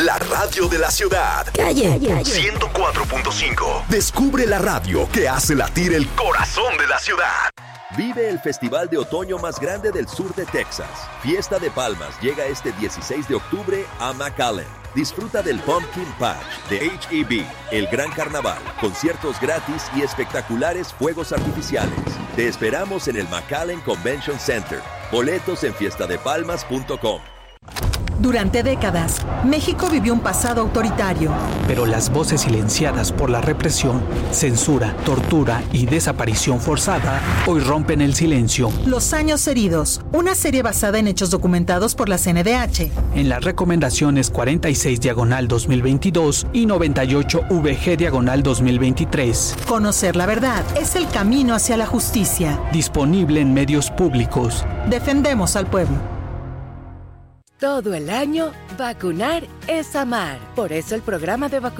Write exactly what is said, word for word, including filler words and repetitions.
la radio de la ciudad. Calle, calle. ciento cuatro punto cinco. Descubre la radio que hace latir el corazón de la ciudad. Vive el festival de otoño más grande del sur de Texas. Fiesta de Palmas llega este dieciséis de octubre a McAllen. Disfruta del Pumpkin Patch de H E B, el gran carnaval, conciertos gratis y espectaculares fuegos artificiales. Te esperamos en el McAllen Convention Center. Boletos en fiesta de palmas punto com. Durante décadas, México vivió un pasado autoritario. Pero las voces silenciadas por la represión, censura, tortura y desaparición forzada hoy rompen el silencio. Los años heridos, una serie basada en hechos documentados por la C N D H. En las recomendaciones cuarenta y seis diagonal dos mil veintidós y noventa y ocho V G diagonal dos mil veintitrés. Conocer la verdad es el camino hacia la justicia. Disponible en medios públicos. Defendemos al pueblo. Todo el año, vacunar es amar. Por eso el programa de vacunación